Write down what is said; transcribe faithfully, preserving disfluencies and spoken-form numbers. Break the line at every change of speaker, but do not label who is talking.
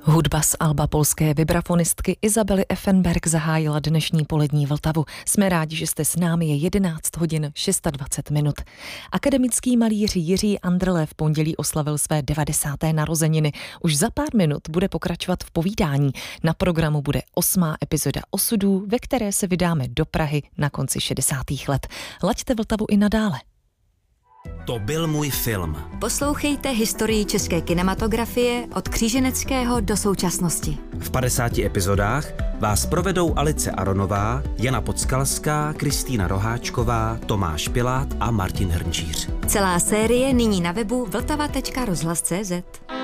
Hudba z alba polské vibrafonistky Izabely Effenberg zahájila dnešní polední Vltavu. Jsme rádi, že jste s námi, je jedenáct hodin dvacet šest minut. Akademický malíř Jiří Andrle v pondělí oslavil své devadesáté narozeniny. Už za pár minut bude pokračovat v povídání. Na programu bude osmá epizoda Osudů, ve které se vydáme do Prahy na konci šedesátých let. Laďte Vltavu i nadále.
To byl můj film.
Poslouchejte historii české kinematografie od kříženeckého do současnosti.
V padesáti epizodách vás provedou Alice Aronová, Jana Podskalská, Kristýna Roháčková, Tomáš Pilát a Martin Hrnčíř.
Celá série nyní na webu vltava tečka rozhlas tečka cé zet.